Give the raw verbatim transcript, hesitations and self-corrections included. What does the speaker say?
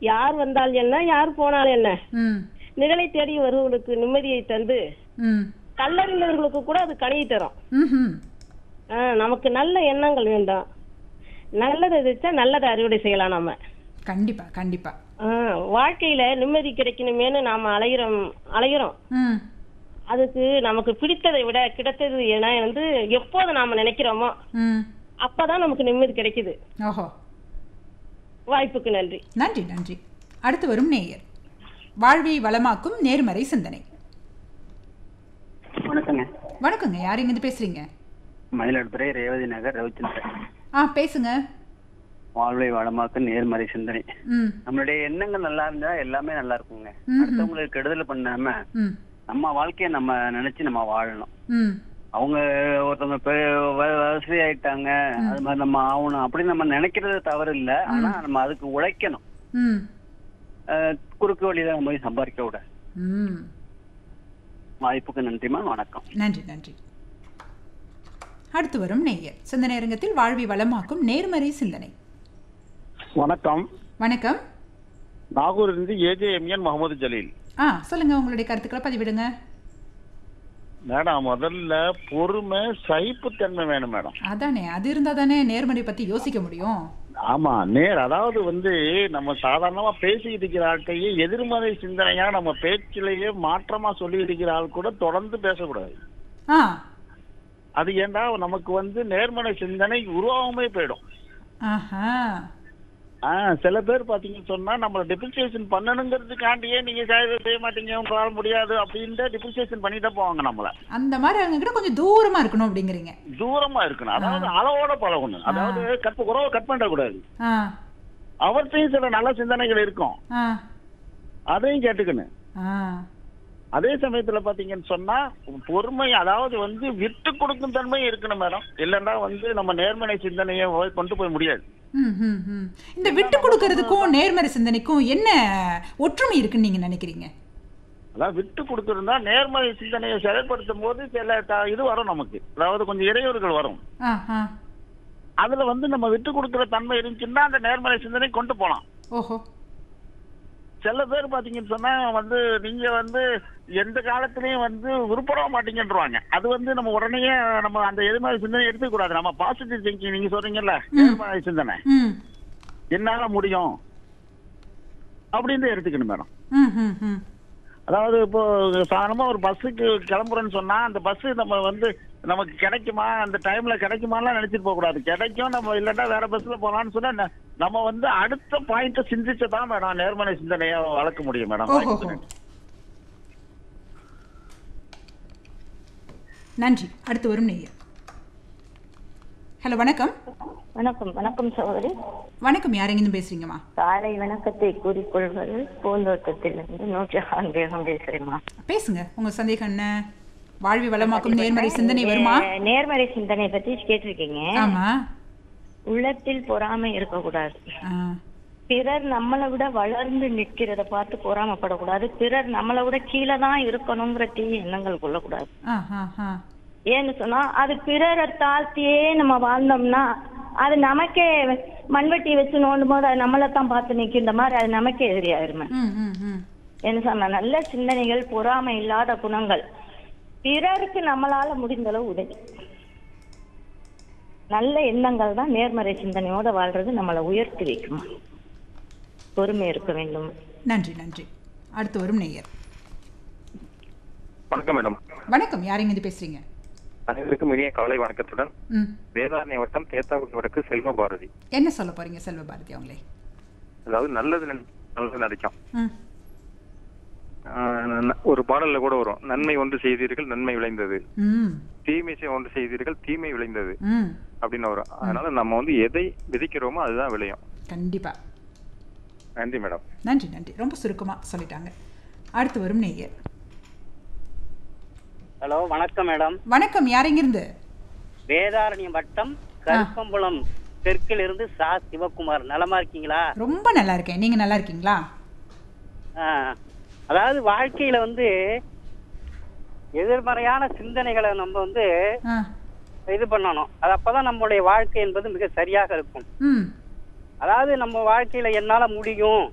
யார் வந்தால் என்ன, யார் போனால் என்ன, ம் நிழலை தேடி வருவர்களுக்கு நிம்மதியை தந்து ம் கல்லறிந்தவர்களுக்கு கூட அது கனியை தரும். ம்ஹும். ஆ, நமக்கு நல்ல எண்ணங்கள் வேண்டும். நல்லதை வச்சா நல்லதை அறுவடை செய்யலாம் நம்ம. கண்டிப்பா கண்டிப்பா. ஆ, வாழ்க்கையில நிம்மதி கிடைக்கணுமேனு நாம அலைகிறோம் அலைகிறோம் ம் அதுக்கு நமக்கு பிடித்ததை விட கிடைத்தது என வந்து எப்போது நாம நினைக்கிறோமோ ம் அப்பதான் நமக்கு நிம்மதி கிடைக்குது. ஓஹோ, வாய்ப்புக்கு நன்றி. நன்றி நன்றி. அடுத்து வரும் நேயர். வாழ்வை வளமாக்கும் நேர்மறை சிந்தனை. வணக்கங்க. வணக்கங்க, யார் இங்கிருந்து பேசுறீங்க? மயிலாடுதுறை ரேவதி நகர் ரவிச்சந்திரன். ஆ பேசுங்க. வாழ்வை வளமாக்க நேர்மறை சிந்தனை. ம் நம்மளுடைய எண்ணங்கள் நல்லா இருந்தா எல்லாமே நல்லா இருக்குங்க. ம்ஹும். அடுத்தவங்களுக்கு கெடுதல் பண்ணாம ம் நம்ம வாழ்க்கைய நம்ம நினைச்சு நம்ம வாழணும். ம் அவங்க ஒருத்தவங்க பெ- வ- வசதி ஆயிட்டாங்க, அது மாதிரி நம்ம ஆகணும் அப்படின்னு நம்ம நினைக்கிறது தவறு இல்ல. ஆனா நம்ம அதுக்கு உழைக்கணும். ம் அஹ், குறுக்கு வழியில நம்ம போய் சம்பாதிக்க விட. ம் வாய்ப்புக்கு நன்றிமா, வணக்கம். நன்றி நன்றி. அடுத்து வரும் நேயர். சிந்தனை அரங்கத்தில் வாழ்வை வளமாக்கும் நேர்மறை சிந்தனை. வணக்கம். வணக்கம். நாகூர் இருந்து ஏஜேஎம்என் முகமது ஜலீல். ஆ சொல்லுங்க, உங்களுடைய கருத்துக்களை பதிவிடுங்க. மேடம், முதல்ல பொறுமை, சகிப்புத்தன்மை வேணும் மேடம். அதானே, அது இருந்தா தானே நேர்மறை பத்தி யோசிக்க முடியும். ஆமா, நேர் அதாவது வந்து நம்ம சாதாரணமா பேசிக்கிட்டு இருக்கிற ஆட்கையே எதிர்மறை சிந்தனையா நம்ம பேச்சிலேயே மாற்றமா சொல்லிட்டு இருக்கிற ஆள் கூட தொடர்ந்து பேசக்கூடாது. ஆ அது ஏண்டா நமக்கு வந்து நேர்மறை சிந்தனை உருவாகவே போயிடும். ஆஹா. ஆஹ் சில பேர் பாத்தீங்கன்னு சொன்னா நம்மள டிப்ரிசியேஷன் பண்ணணுங்கிறதுக்காண்டியே நீங்க சேவை செய்ய மாட்டீங்க, உங்களால முடியாது அப்படின்ட்டு டிப்ரிசியேஷன் பண்ணிட்டு போவாங்க நம்மள. அந்த மாதிரி அவங்க கிட்ட கொஞ்சம் தூரமா இருக்கணும் அப்படிங்கிறீங்க. தூரமா இருக்கணும், அதாவது அளவோட பழகணும். அதாவது கட் உறவை கட் பண்ண கூடாது. ஆ அவர்த்தையும் சில நல்ல சிந்தனைகள் இருக்கும், ஆ அதையும் கேட்டுக்கணும். ஆ அதே சமயத்துல பாத்தீங்கன்னு சொன்னா பொறுமை, அதாவது வந்து விட்டு கொடுக்கும் தன்மை இருக்கணும் மேடம். இல்லைன்னா வந்து நம்ம நேர்மறை சிந்தனையை போய் கொண்டு போய் முடியாது. ம், ம், ம். இந்த விட்டு கொடுக்கறதுக்கும் நேர்மறை சிந்தனைக்கும் என்ன ஒற்றுமை இருக்குன்னு நீங்க நினைக்கிறீங்க? அதாவது விட்டு கொடுத்துருந்தா நேர்மறை சிந்தனையை செயல்படுத்தும் போது சில த- இது வரும் நமக்கு, அதாவது கொஞ்சம் இடையூறுகள் வரும். ஆ ஆ அதுல வந்து நம்ம விட்டு கொடுக்குற தன்மை இருந்துச்சுன்னா அந்த நேர்மறை சிந்தனை கொண்டு போலாம். ஓஹோ. சில பேர் பாத்தீங்கன்னு சொன்னா வந்து நீங்க வந்து எந்த காலத்திலயும் வந்து உருப்பட மாட்டீங்கன்றாங்க. அது வந்து நம்ம உடனே நம்ம அந்த எதிர்மறை சிந்தனை எடுத்துக்க கூடாது. நம்ம பாசிட்டிவ் திங்கிங், நீங்க சொல்றீங்கல்ல நேர்மறை சிந்தனை, ம் என்னால முடியும் அப்படின்னு எடுத்துக்கணும் மேடம். ம் ம் ம் அதாவது இப்போ சாதாரணமா ஒரு பஸ்ஸுக்கு கிளம்புறோன்னு சொன்னா அந்த பஸ் நம்ம வந்து நமக்கு கிடைக்குமா, அந்த டைம்ல கிடைக்குமாலாம் நினைச்சிட்டு போக கூடாது. கிடைக்கும், நம்ம இல்லட்டா வேற பஸ்ல போலாம்னு சொன்னா ந- நம்ம வந்து அடுத்த பாயிண்ட சிந்திச்சுதான் மேடம் நேர்மறை சிந்தனையை வளர்க்க முடியும் மேடம். ஓஹோ. நன்றி. அடுத்து வரும் நேயர். ஹலோ, வணக்கம். வணக்கம். வணக்கம் சகோதரி. வணக்கம், யார் எங்கிருந்து பேசுறீங்கம்மா? காலை வணக்கத்தை கூறிக்கொள்வது பூந்தோட்டத்திலிருந்து நூற்றியான் பேகம் பேசுறேம்மா. பேசுங்க, உங்க சந்தேகம் என்ன? வாழ்வை வளமாக்கும் நேர்மறை சிந்தனை வருமா? நீங்க நேர்மறை சிந்தனை பத்தி கேட்டிருக்கீங்க. ஆமா. உள்ளத்தில் பொறாமை இருக்கக்கூடாது. ஆ, பிறர் நம்மளை விட வளர்ந்து நிற்கிறத பார்த்து பொறாமப்படக்கூடாது. பிறர் நம்மளை விட கீழே தான் இருக்கணுங்கிற தீய எண்ணங்கள் கொள்ளக்கூடாது. ஆ, ஆ, ஆ. ஏன்னு சொன்னா அது பிறரை தாழ்த்தியே நம்ம வாழ்ந்தோம்னா அது நமக்கே மண்வெட்டி வச்சு நோண்டும் போது அது நம்மளைத்தான் பார்த்து நிற்கின்ற மாதிரி அது நமக்கே எதிரியாயிருமே. ம், ம், ம். என்ன சொன்னா நல்ல சிந்தனைகள், பொறாமை இல்லாத குணங்கள், பிறருக்கு நம்மளால முடிந்த அளவு உதவி, நல்ல எண்ணங்கள் தான் நேர்மறை சிந்தனையோட வாழ்றது நம்மளை உயர்த்தி வைக்குமா. பொறுமை இருக்க வேண்டும். நன்றி நன்றி. அடுத்து வரும் நேயர். வணக்கம் மேடம். வணக்கம், யார் எங்கிருந்து பேசுறீங்க? அனைவருக்கும் இனிய காலை வணக்கத்துடன் ம். வேதாரண்ய வட்டம் தேத்தாக்குடி வடக்கு செல்வ பாரதி. என்ன சொல்ல போறீங்க செல்வ பாரதி அவங்களே? அதாவது நல்லது நன்- நல்லது நினைக்கும். ம். ஆஹ் ந- ஒரு பாடல்ல கூட வரும், நன்மை ஒன்று செய்தீர்கள் நன்மை விளைந்தது, ம். தீமை செய் ஒன்று செய்தீர்கள் தீமை விளைந்தது ம். அப்படின்னு வரும். அதனால நம்ம வந்து எதை விதைக்கிறோமோ அதுதான் விளையும். கண்டிப்பா. நன்றி மேடம். நன்றி நன்றி. ரொம்ப சுருக்கமா சொல்லிட்டாங்க. அடுத்து வரும் நேயர். ஹலோ, வணக்கம் மேடம். வணக்கம், யார் எங்கிருந்து? வேதாரண்யம் வட்டம் கருப்பம்புலம் தெற்கில் இருந்து சா சிவகுமார். நலமா இருக்கீங்களா? ரொம்ப நல்லா இருக்கேன், நீங்க நல்லா இருக்கீங்களா? ஆ, அதாவது வாழ்க்கையில வந்து எதிர்மறையான சிந்தனைகளை நம்ம வந்து ஆ. இது பண்ணணும். அது அப்பதான் நம்மளுடைய வாழ்க்கை என்பது மிக சரியாக இருக்கும். ம். அதாவது நம்ம வாழ்க்கையில என்னால முடியும்